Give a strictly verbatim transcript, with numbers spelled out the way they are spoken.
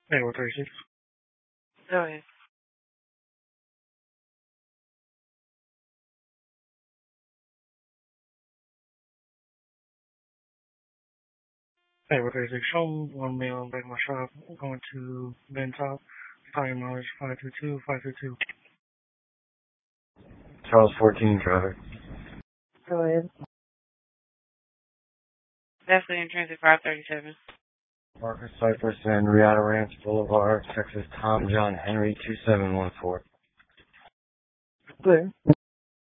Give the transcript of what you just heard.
Hey, what Tracy? Go ahead. Hey, what Tracy? Show one meal back my shop. Going to Ben Top. Tire mileage five two two, five two two. Charles fourteen traffic. Go ahead. Definitely in transit five thirty-seven. Marcus Cypress and Riata Ranch Boulevard, Texas, Tom John Henry two seven one four. Clear.